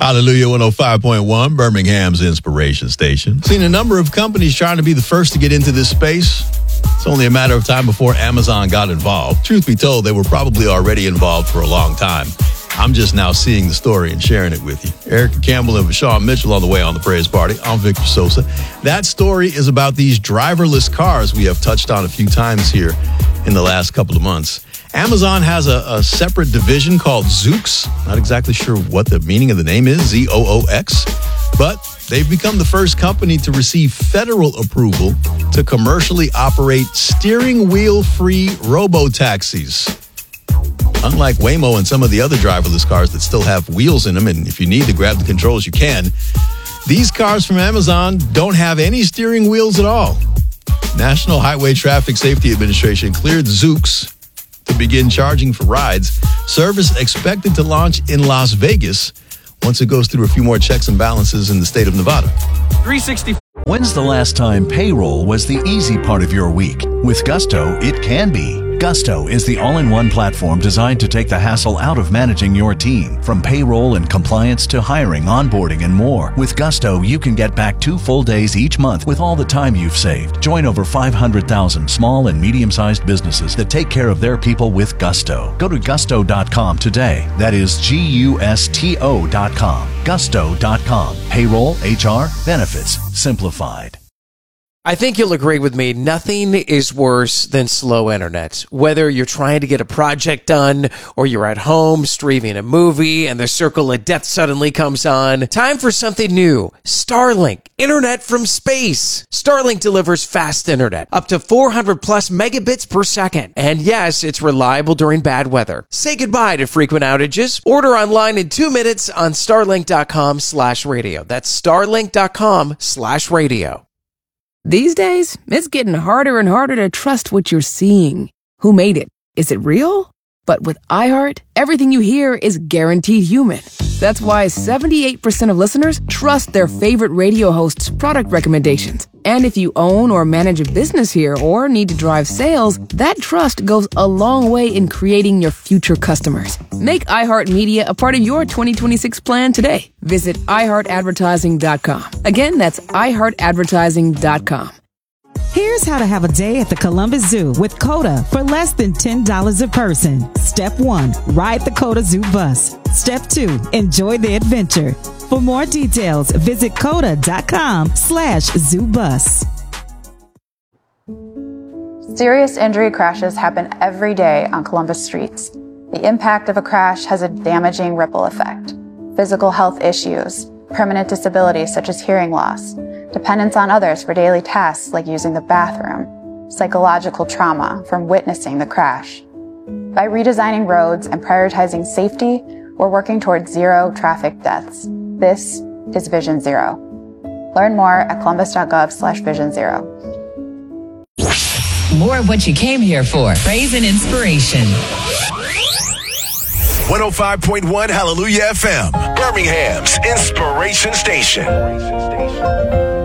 Hallelujah 105.1, Birmingham's inspiration station. Seen a number of companies trying to be the first to get into this space. It's only a matter of time before Amazon got involved. Truth be told, they were probably already involved for a long time. I'm just now seeing the story and sharing it with you. Erica Campbell and Vashawn Mitchell on the way on the Praise Party. I'm Victor Sosa. That story is about these driverless cars we have touched on a few times here in the last couple of months. Amazon has a separate division called Zoox. Not exactly sure what the meaning of the name is, Z-O-O-X. But they've become the first company to receive federal approval to commercially operate steering wheel-free robo-taxis. Unlike Waymo and some of the other driverless cars that still have wheels in them, and if you need to grab the controls, you can, these cars from Amazon don't have any steering wheels at all. National Highway Traffic Safety Administration cleared Zoox to begin charging for rides. Service expected to launch in Las Vegas once it goes through a few more checks and balances in the state of Nevada. 360. When's the last time payroll was the easy part of your week? With Gusto, it can be. Gusto is the all-in-one platform designed to take the hassle out of managing your team. From payroll and compliance to hiring, onboarding, and more. With Gusto, you can get back 2 full days each month with all the time you've saved. Join over 500,000 small and medium-sized businesses that take care of their people with Gusto. Go to gusto.com today. That is Gusto.com. Gusto.com. Payroll, HR, benefits, simplified. I think you'll agree with me, nothing is worse than slow internet. Whether you're trying to get a project done or you're at home streaming a movie and the circle of death suddenly comes on, time for something new. Starlink, internet from space. Starlink delivers fast internet, up to 400 plus megabits per second. And yes, it's reliable during bad weather. Say goodbye to frequent outages. Order online in 2 minutes on starlink.com/radio. That's starlink.com/radio. These days, it's getting harder and harder to trust what you're seeing. Who made it? Is it real? But with iHeart, everything you hear is guaranteed human. That's why 78% of listeners trust their favorite radio host's product recommendations. And if you own or manage a business here or need to drive sales, that trust goes a long way in creating your future customers. Make iHeartMedia a part of your 2026 plan today. Visit iHeartAdvertising.com. Again, that's iHeartAdvertising.com. Here's how to have a day at the Columbus Zoo with COTA for less than $10 a person. Step 1, ride the COTA Zoo bus. Step 2, enjoy the adventure. For more details, visit COTA.com/zoobus. Serious injury crashes happen every day on Columbus streets. The impact of a crash has a damaging ripple effect. Physical health issues, permanent disabilities such as hearing loss, dependence on others for daily tasks like using the bathroom, psychological trauma from witnessing the crash. By redesigning roads and prioritizing safety, we're working towards zero traffic deaths. This is Vision Zero. Learn more at columbus.gov/Vision Zero. More of what you came here for. Praise and inspiration. 105.1 Hallelujah FM, Birmingham's inspiration station.